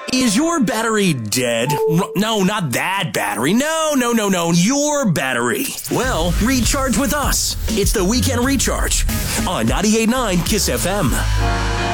Is your battery dead? No, not that battery. No. Your battery. Well, recharge with us. It's the Weekend Recharge on 98.9 KISS FM.